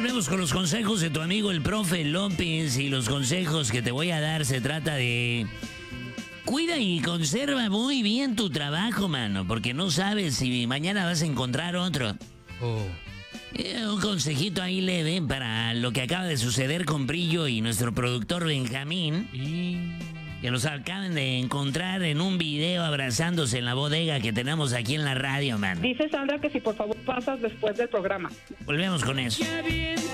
volvemos con los consejos de tu amigo el profe López, y los consejos que te voy a dar se trata de... Cuida y conserva muy bien tu trabajo, mano, porque no sabes si mañana vas a encontrar otro. Un consejito ahí leve para lo que acaba de suceder con Brillo y nuestro productor Benjamín, que los acaban de encontrar en un video abrazándose en la bodega que tenemos aquí en la radio, mano. Dice Sandra que si por favor pasas después del programa. Volvemos con eso.